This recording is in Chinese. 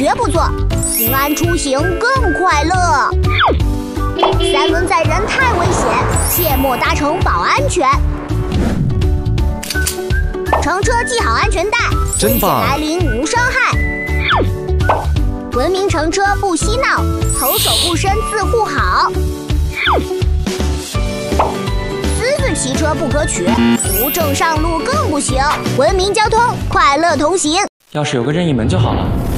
绝不错，平安出行更快乐。三轮载人太危险，切莫搭乘保安全。乘车系好安全带， 真棒！ 来临无伤害。文明乘车不嬉闹，投手不伸自护好。私自骑车不可取，无证上路更不行。文明交通，快乐同行。 要是有个任意门就好了。